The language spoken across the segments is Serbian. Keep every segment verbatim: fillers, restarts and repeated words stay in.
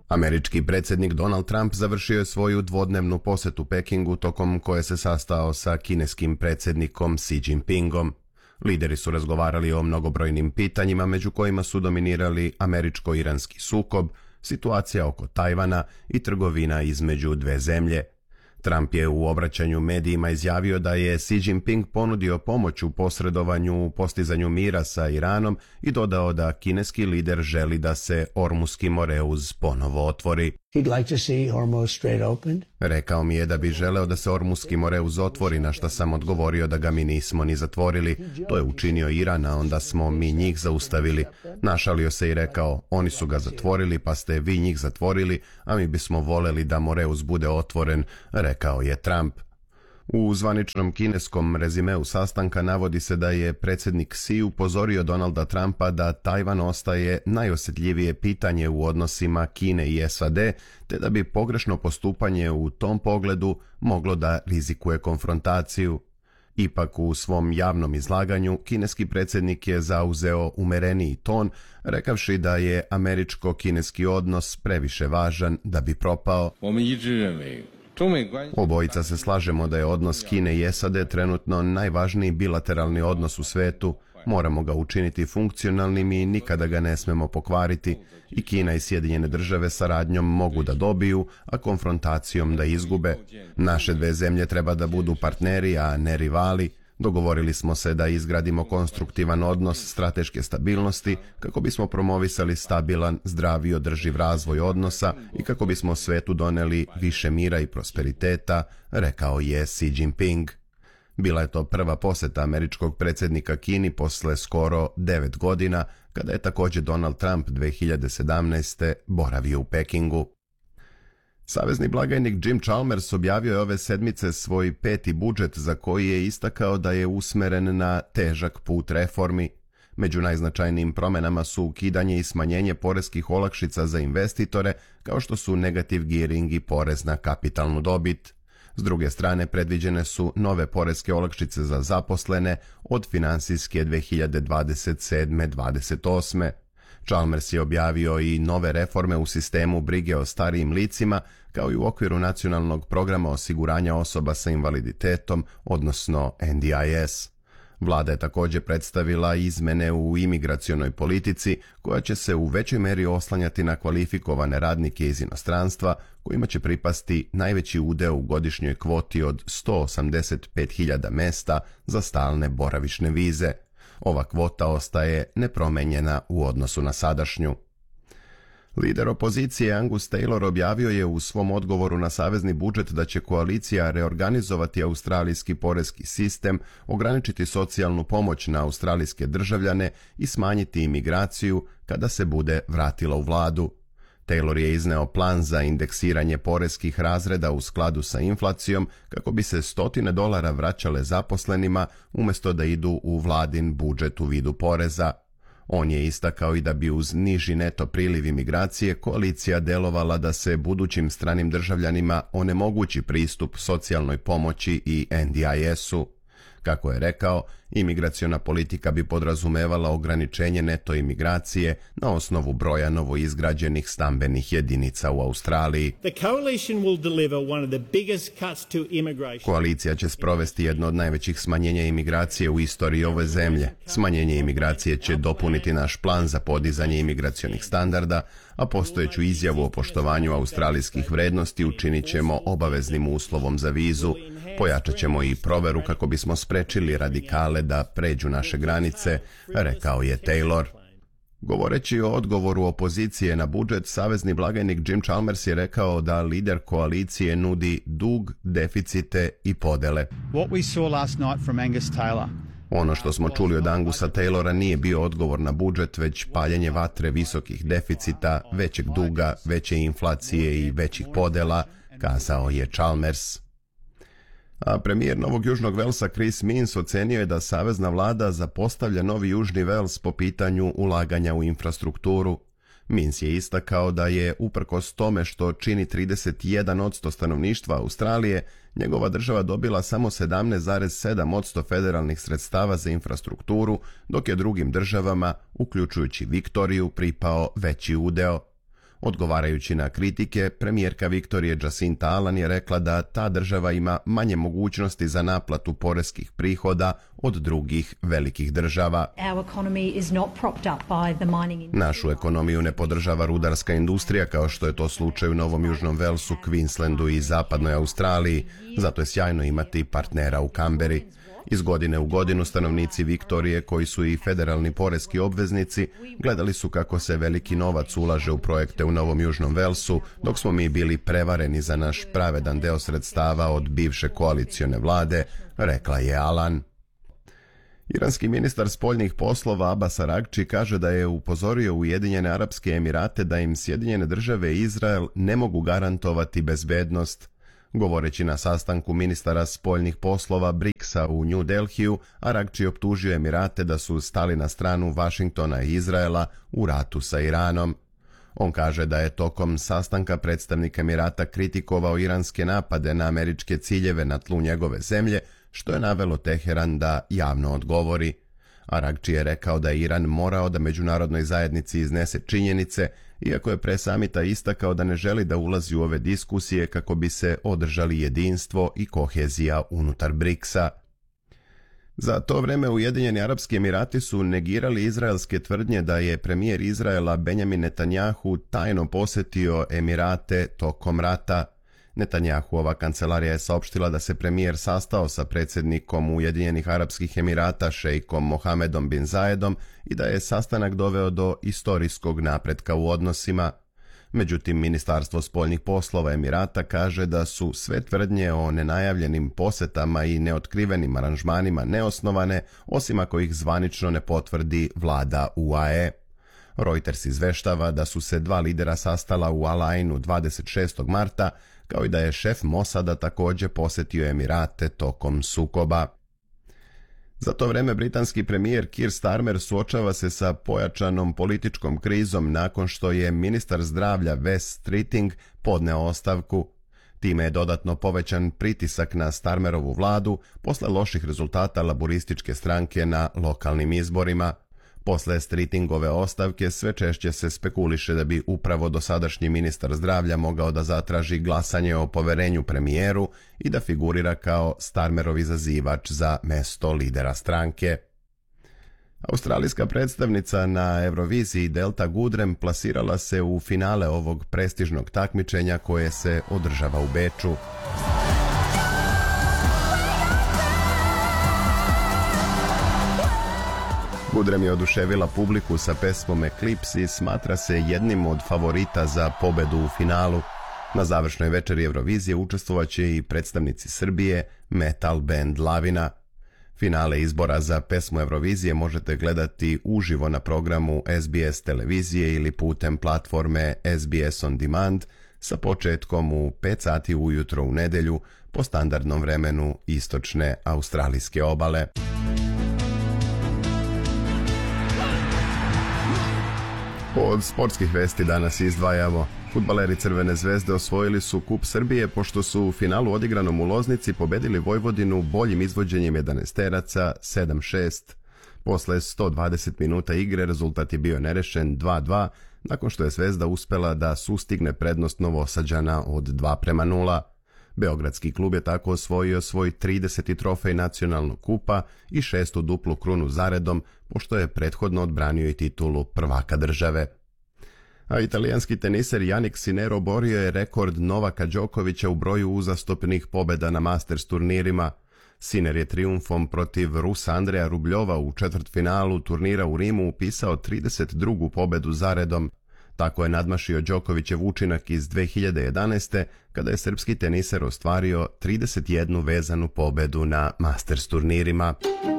Američki predsjednik Donald Trump završio je svoju dvodnevnu posjetu Pekingu tokom koje se sastao sa kineskim predsjednikom Xi Jinpingom. Lideri su razgovarali o mnogobrojnim pitanjima, među kojima su dominirali američko-iranski sukob, situacija oko Tajvana i trgovina između dve zemlje. Trump je u obraćanju medijima izjavio da je Xi Jinping ponudio pomoć u posredovanju u postizanju mira sa Iranom i dodao da kineski lider želi da se Ormuski moreuz ponovo otvori. He'd like to see Hormuz straight opened. Rekao mi je da bi želeo da se Ormuski moreuz otvori, na što sam odgovorio da ga mi nismo ni zatvorili. To je učinio Iran, a onda smo mi njih zaustavili. Našalio se i rekao, oni su ga zatvorili pa ste vi njih zatvorili, a mi bismo voleli da moreuz bude otvoren, rekao je Trump. U zvaničnom kineskom rezimeu sastanka navodi se da je predsjednik Xi upozorio Donalda Trumpa da Tajvan ostaje najosjetljivije pitanje u odnosima Kine i S A D, te da bi pogrešno postupanje u tom pogledu moglo da rizikuje konfrontaciju. Ipak u svom javnom izlaganju kineski predsjednik je zauzeo umereniji ton, rekavši da je američko-kineski odnos previše važan da bi propao. Obojica se slažemo da je odnos Kine i S A D trenutno najvažniji bilateralni odnos u svetu. Moramo ga učiniti funkcionalnim i nikada ga ne smemo pokvariti. I Kina i Sjedinjene države saradnjom mogu da dobiju, a konfrontacijom da izgube. Naše dve zemlje treba da budu partneri, a ne rivali. Dogovorili smo se da izgradimo konstruktivan odnos strateške stabilnosti kako bismo promovisali stabilan, zdrav i održiv razvoj odnosa i kako bismo svetu doneli više mira i prosperiteta, rekao je Xi Jinping. Bila je to prva posjeta američkog predsjednika Kini posle skoro devet godina, kada je također Donald Trump dve hiljade sedamnaeste. boravio u Pekingu. Savezni blagajnik Jim Chalmers objavio je ove sedmice svoj peti budžet za koji je istakao da je usmeren na težak put reformi. Među najznačajnijim promjenama su ukidanje i smanjenje poreskih olakšica za investitore, kao što su negative gearing i porez na kapitalnu dobit. S druge strane, predviđene su nove poreske olakšice za zaposlene od finansijske dve hiljade dvadeset sedme dvadeset osme. Chalmers je objavio i nove reforme u sistemu brige o starijim licima, kao i u okviru nacionalnog programa osiguranja osoba sa invaliditetom, odnosno N D I S. Vlada je također predstavila izmene u imigracionoj politici, koja će se u većoj meri oslanjati na kvalifikovane radnike iz inostranstva, kojima će pripasti najveći udeo u godišnjoj kvoti od sto osamdeset pet hiljada mesta za stalne boravišne vize. Ova kvota ostaje nepromenjena u odnosu na sadašnju. Lider opozicije Angus Taylor objavio je u svom odgovoru na savezni budžet da će koalicija reorganizovati australijski poreski sistem, ograničiti socijalnu pomoć na australijske državljane i smanjiti imigraciju kada se bude vratila u vladu. Taylor je izneo plan za indeksiranje poreskih razreda u skladu sa inflacijom kako bi se stotine dolara vraćale zaposlenima umjesto da idu u vladin budžet u vidu poreza. On je istakao i da bi uz niži neto priliv imigracije koalicija delovala da se budućim stranim državljanima onemogući pristup socijalnoj pomoći i N D I S-u. Kako je rekao, imigraciona politika bi podrazumevala ograničenje neto imigracije na osnovu broja novoizgrađenih stambenih jedinica u Australiji. Koalicija će sprovesti jedno od najvećih smanjenja imigracije u istoriji ove zemlje. Smanjenje imigracije će dopuniti naš plan za podizanje imigracionih standarda, a postojeću izjavu o poštovanju australijskih vrednosti učinit ćemo obaveznim uslovom za vizu. Pojačat ćemo i proveru kako bismo sprečili radikale da pređu naše granice, rekao je Taylor. Govoreći o odgovoru opozicije na budžet, savezni blagajnik Jim Chalmers je rekao da lider koalicije nudi dug, deficite i podele. What we saw last night from Angus Taylor. Ono što smo čuli od Angusa Taylora nije bio odgovor na budžet, već paljenje vatre visokih deficita, većeg duga, veće inflacije i većih podela, kazao je Chalmers. A premijer Novog Južnog Velsa Chris Minns ocenio je da savezna vlada zapostavlja Novi Južni Vels po pitanju ulaganja u infrastrukturu. Minns je istakao da je, uprkos tome što čini trideset jedan posto stanovništva Australije, njegova država dobila samo sedamnaest zarez sedam posto federalnih sredstava za infrastrukturu, dok je drugim državama, uključujući Viktoriju, pripao veći udeo. Odgovarajući na kritike, premijerka Viktorije Jacinta Allan je rekla da ta država ima manje mogućnosti za naplatu poreskih prihoda od drugih velikih država. Našu ekonomiju ne podržava rudarska industrija kao što je to slučaj u Novom Južnom Velsu, Queenslandu i zapadnoj Australiji, zato je sjajno imati partnera u Kamberi. Iz godine u godinu stanovnici Viktorije, koji su i federalni poreski obveznici, gledali su kako se veliki novac ulaže u projekte u Novom Južnom Velsu, dok smo mi bili prevareni za naš pravedan deo sredstava od bivše koalicione vlade, rekla je Allan. Iranski ministar spoljnih poslova Abbas Araghči kaže da je upozorio Ujedinjene Arapske Emirate da im Sjedinjene države i Izrael ne mogu garantovati bezbednost. Govoreći na sastanku ministara spoljnih poslova briksa u New Delhiju, Araghči optužio Emirate da su stali na stranu Vašingtona i Izraela u ratu sa Iranom. On kaže da je tokom sastanka predstavnik Emirata kritikovao iranske napade na američke ciljeve na tlu njegove zemlje, što je navelo Teheran da javno odgovori. Araghči je rekao da je Iran morao da međunarodnoj zajednici iznese činjenice, iako je pre samita istakao da ne želi da ulazi u ove diskusije kako bi se održali jedinstvo i kohezija unutar briksa. Za to vreme Ujedinjeni Arapski Emirati su negirali izraelske tvrdnje da je premijer Izraela Benjamin Netanjahu tajno posetio Emirate tokom rata. Netanjahuova kancelarija je saopštila da se premijer sastao sa predsjednikom Ujedinjenih Arapskih Emirata šejkom Mohamedom bin Zayedom i da je sastanak doveo do istorijskog napretka u odnosima. Međutim, Ministarstvo spoljnih poslova Emirata kaže da su sve tvrdnje o nenajavljenim posetama i neotkrivenim aranžmanima neosnovane, osim ako ih zvanično ne potvrdi vlada U A E. Reuters izveštava da su se dva lidera sastala u Al Ainu dvadeset šestog marta, kao i da je šef Mosada također posjetio Emirate tokom sukoba. Za to vreme britanski premijer Keir Starmer suočava se sa pojačanom političkom krizom nakon što je ministar zdravlja Wes Streeting podneo ostavku. Time je dodatno povećan pritisak na Starmerovu vladu posle loših rezultata laborističke stranke na lokalnim izborima. Posle Streetingove ostavke sve češće se spekuliše da bi upravo dosadašnji ministar zdravlja mogao da zatraži glasanje o poverenju premijeru i da figurira kao Starmerov izazivač za mesto lidera stranke. Australijska predstavnica na Euroviziji Delta Goodrem plasirala se u finale ovog prestižnog takmičenja koje se održava u Beču. Goodrem je oduševila publiku sa pesmom Eclipse i smatra se jednim od favorita za pobedu u finalu. Na završnoj večeri Eurovizije učestvovaće i predstavnici Srbije, metal band Lavina. Finale izbora za pesmu Eurovizije možete gledati uživo na programu S B S televizije ili putem platforme S B S On Demand sa početkom u pet sati ujutro u nedjelju po standardnom vremenu istočne australijske obale. Od sportskih vesti danas izdvajamo. Fudbaleri Crvene zvezde osvojili su Kup Srbije pošto su u finalu odigranom u Loznici pobedili Vojvodinu boljim izvođenjem jedanaesteraca sedam šest. Posle sto dvadeset minuta igre rezultat je bio nerešen dva dva, nakon što je Zvezda uspela da sustigne prednost Novosađana od dva prema nula. Beogradski klub je tako osvojio svoj trideseti trofej nacionalnog kupa i šestu duplu krunu zaredom, pošto je prethodno odbranio i titulu prvaka države. A italijanski teniser Jannik Sinner oborio je rekord Novaka Đokovića u broju uzastopnih pobjeda na Masters turnirima. Sinner je trijumfom protiv Rusa Andreja Rubljova u četvrtfinalu turnira u Rimu upisao trideset drugu pobjedu zaredom. Tako je nadmašio Đokovićev učinak iz dve hiljade jedanaeste. kada je srpski teniser ostvario trideset jednu vezanu pobedu na Masters turnirima.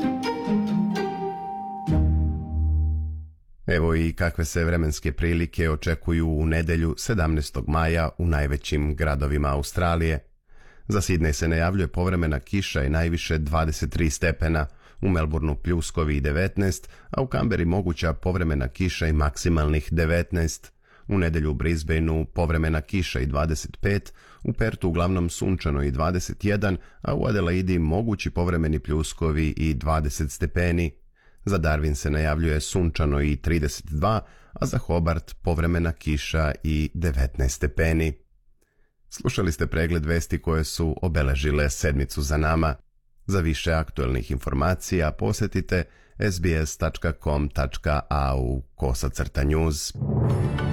Evo i kakve se vremenske prilike očekuju u nedjelju sedamnaestog maja u najvećim gradovima Australije. Za Sidney se najavljuje povremena kiša i najviše dvadeset tri stepena, u Melbourneu pljuskovi i devetnaest, a u Kamberi moguća povremena kiša i maksimalnih devetnaest. U nedjelju u Brisbaneu povremena kiša i dvadeset pet, u Pertu uglavnom sunčano i dvadeset jedan, a u Adelaidi mogući povremeni pljuskovi i dvadeset stepeni. Za Darwin se najavljuje sunčano i trideset dva, a za Hobart povremena kiša i devetnaest stepeni. Slušali ste pregled vesti koje su obeležile sedmicu za nama. Za više aktuelnih informacija posjetite sbs tačka com tačka a u kosacrta news.